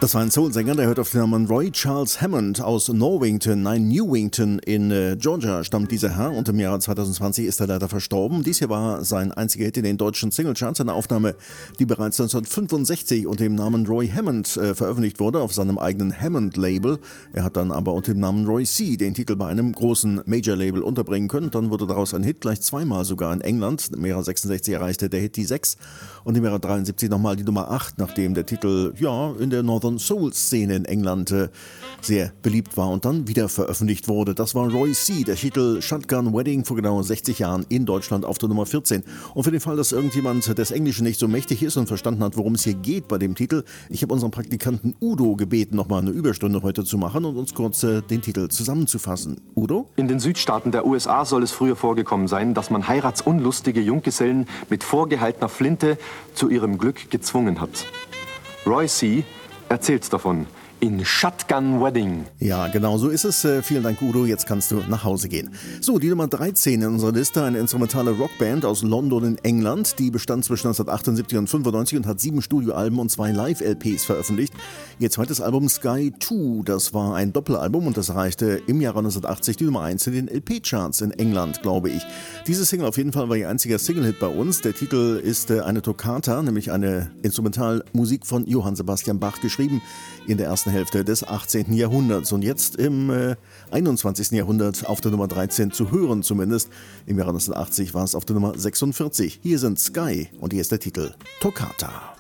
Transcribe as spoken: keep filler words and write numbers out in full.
Das war ein Soul-Sänger, der hört auf den Namen Roy Charles Hammond aus Norwington, nein, Newington in äh, Georgia stammt dieser Herr und im Jahre zwanzig zwanzig ist er leider verstorben. Dies hier war sein einziger Hit in den deutschen Singlecharts, eine Aufnahme, die bereits neunzehnhundertfünfundsechzig unter dem Namen Roy Hammond äh, veröffentlicht wurde, auf seinem eigenen Hammond-Label. Er hat dann aber unter dem Namen Roy C. den Titel bei einem großen Major-Label unterbringen können. Dann wurde daraus ein Hit, gleich zweimal sogar in England. Im Jahre sechsundsechzig erreichte der Hit die sechs und im Jahre dreiundsiebzig nochmal die Nummer acht, nachdem der Titel ja in der Northern Soul-Szene in England äh, sehr beliebt war und dann wieder veröffentlicht wurde. Das war Roy C., der Titel Shotgun Wedding vor genau sechzig Jahren in Deutschland auf der Nummer vierzehn. Und für den Fall, dass irgendjemand des Englischen nicht so mächtig ist und verstanden hat, worum es hier geht bei dem Titel, ich habe unseren Praktikanten Udo gebeten, nochmal eine Überstunde heute zu machen und uns kurz äh, den Titel zusammenzufassen. Udo? In den Südstaaten der U S A soll es früher vorgekommen sein, dass man heiratsunlustige Junggesellen mit vorgehaltener Flinte zu ihrem Glück gezwungen hat. Roy C. erzählt davon in Shotgun Wedding. Ja, genau so ist es. Äh, vielen Dank, Udo. Jetzt kannst du nach Hause gehen. So, die Nummer dreizehn in unserer Liste, eine instrumentale Rockband aus London in England. Die bestand zwischen neunzehnhundertachtundsiebzig und fünfundneunzig und hat sieben Studioalben und zwei Live-L Ps veröffentlicht. Ihr zweites Album Sky zwei, das war ein Doppelalbum und das erreichte im Jahre neunzehnhundertachtzig die Nummer eins in den L P-Charts in England, glaube ich. Diese Single auf jeden Fall war ihr einziger Single-Hit bei uns. Der Titel ist äh, eine Toccata, nämlich eine Instrumentalmusik von Johann Sebastian Bach, geschrieben in der ersten Hälfte des achtzehnten Jahrhunderts und jetzt im äh, einundzwanzigsten Jahrhundert auf der Nummer dreizehn zu hören zumindest. Im Jahre neunzehnhundertachtzig war es auf der Nummer sechsundvierzig. Hier sind Sky und hier ist der Titel Toccata.